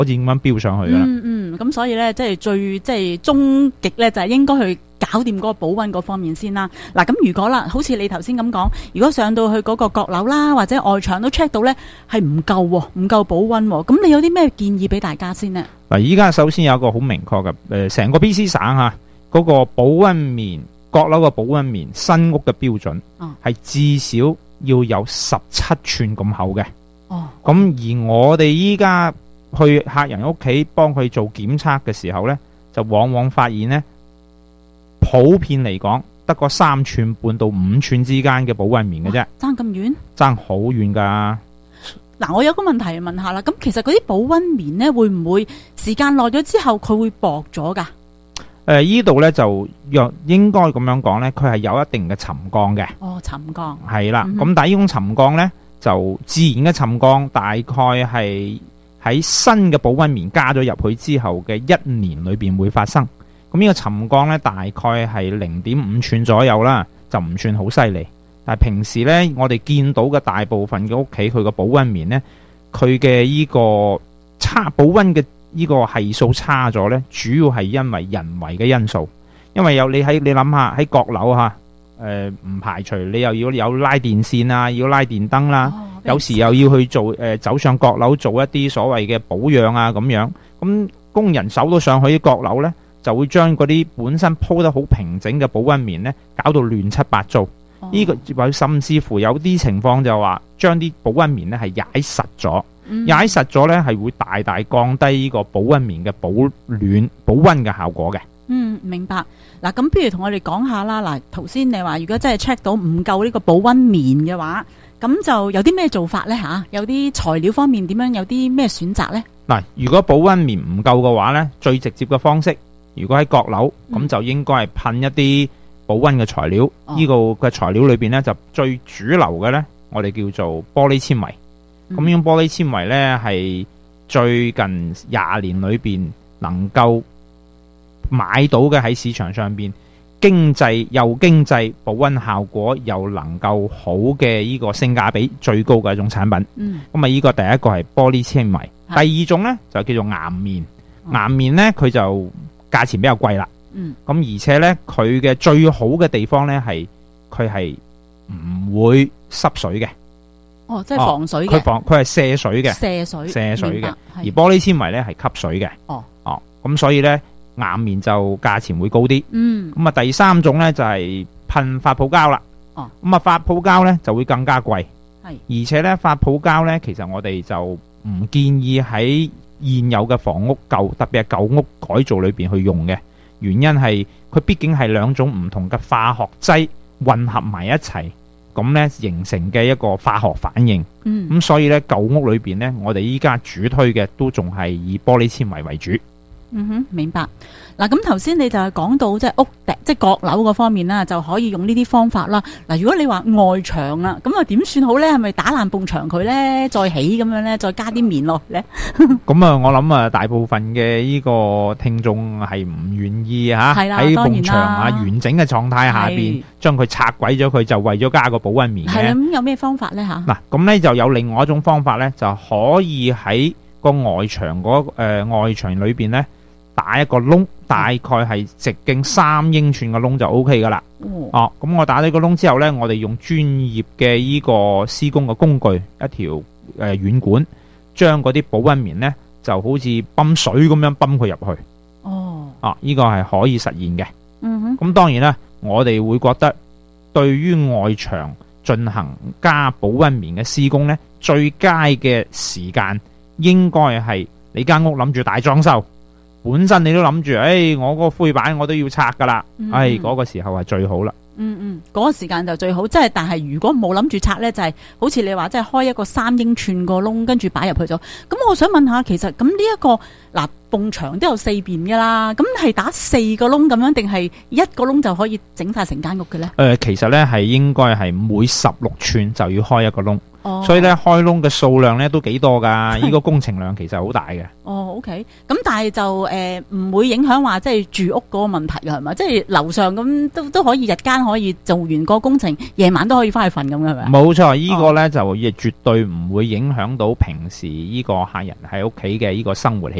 咁樣飆上去噶啦。 咁所以咧，即係終極咧，就係應該去搞掂嗰個保溫嗰方面先啦。嗱，咁如果啦，好似你頭先咁講，如果上到去嗰個閣樓啦，或者外牆都 check 到咧係唔夠保溫，咁你有啲咩建議俾大家先呢？ 嗱，依家首先有一個好明確嘅，成個 BC 省吓嗰個保溫棉閣樓嘅保溫棉新屋嘅標準係至少要有17寸咁厚嘅。咁而我哋依家去客人屋企幫佢做檢測嘅時候呢，就往往發現呢，普遍嚟講得個3寸半到5寸之間嘅保溫棉嘅啫， 爭咁遠， 爭好遠噶。 嗱，我有個問題問下啦，咁其實嗰啲保溫棉呢，會唔會時間耐咗之後佢會薄咗噶？ 依度呢就應該咁樣講呢，佢係有一定嘅沉降嘅。 沉降係啦，咁但係呢種沉降呢，就自然嘅沉降，大概係喺新嘅保溫棉加咗入去之後嘅1年裏邊會發生。咁呢個沉降呢，大概係0.5寸左右啦，就唔算好犀利。但係平時呢，我哋見到嘅大部分嘅屋企，佢個保溫棉呢，佢嘅呢個保溫嘅呢個係數差咗呢，主要係因為人為嘅因素。因為你諗下喺閣樓吓，唔排除你又要有拉電線啊，要拉電燈啦，有時又要去做走上閣樓做一啲所謂嘅保養啊咁樣。咁工人手都上去啲閣樓呢，就會將嗰啲本身鋪得好平整嘅保溫棉呢，搞到亂七八糟。呢個甚至乎有啲情況就話將啲保溫棉呢係踩實咗，踩實咗呢係會大大降低呢個保溫棉嘅保溫嘅效果嘅。 明白。嗱，咁不如同我哋講下啦。嗱，頭先你話如果真係 check 到唔夠呢個保溫棉嘅話，咁就有啲咩做法呢？有啲材料方面點樣，有啲咩選擇呢？ 嗱，如果保溫棉唔夠嘅話呢，最直接嘅方式，如果喺閣樓咁就應該係噴一啲保溫嘅材料。呢個嘅材料裏邊呢，就最主流嘅呢，我哋叫做玻璃纖維。咁呢種玻璃纖維呢，係最近20年裏邊能夠買到嘅，喺市場上邊經濟保溫效果又能夠好嘅呢個性價比最高嘅一種產品。咁啊，呢個第一個係玻璃纖維。第二種呢，就叫做岩棉。岩棉呢，佢就價錢比較貴啦。咁而且呢，佢嘅最好嘅地方呢，係佢係唔會濕水嘅。 即係防水嘅。 佢係瀉水嘅。瀉水嘅。而玻璃纖維呢，係吸水嘅。咁所以呢，岩棉就價錢會高啲。咁啊，第三種呢，就係噴發泡膠啦。咁啊，發泡膠呢，就會更加貴。而且呢，發泡膠呢，其實我哋就唔建議喺現有嘅房屋特別係舊屋改造裏邊去用嘅。原因係佢畢竟係兩種唔同嘅化學劑混合埋一齊，咁呢形成嘅一個化學反應。咁所以呢，舊屋裏邊呢，我哋依家主推嘅都仲係以玻璃纖維為主。 明白。嗱，咁頭先你就係講到即係屋頂即係閣樓嗰方面啦，就可以用呢啲方法啦。嗱，如果你話外牆啦，咁啊點算好呢？係咪打爛埲牆佢呢？再起咁樣呢？再加啲棉落去呢？咁啊，我諗啊，大部分嘅呢個聽眾係唔願意吓喺埲牆完整嘅狀態下邊將佢拆毀咗佢，就為咗加個保溫棉嘅。 係啦，咁有咩方法呢？吓？ 嗱，咁呢就有另外一種方法呢，就可以喺個外牆外牆裏邊呢，打一個窿，大概係直徑3英寸嘅窿就 O K 噶啦。咁我打咗個窿之後呢，我哋用專業嘅呢個施工嘅工具，一條軟管，將嗰啲保溫棉呢，就好似泵水咁樣泵佢入去。呢個係可以實現嘅。咁當然啦，我哋會覺得對於外牆進行加保溫棉嘅施工呢，最佳嘅時間應該係你間屋諗住大裝修。本身你都諗住，我嗰個灰板我都要拆噶啦，嗰個時候係最好啦。 嗰個時間就最好，即係但係如果冇諗住拆呢，就係好似你話，即係開一個3英寸個窿，跟住擺入去咗。咁我想問下，其實咁呢一個埲牆都有4邊噶啦，咁係打4個窿咁樣，定係一個窿就可以整晒成間屋嘅呢？ 其實呢係應該係每16寸就要開一個窿。 哦， 所以咧開窿嘅數量咧都幾多㗎，呢個工程量其實好大嘅。 哦，OK，咁但係就唔會影響話即係住屋嗰個問題㗎係咪？即係樓上咁都可以日間可以做完個工程，夜晚都可以翻去瞓咁嘅係咪？ 冇錯，呢個咧就亦絕對唔會影響到平時呢個客人喺屋企嘅呢個生活氣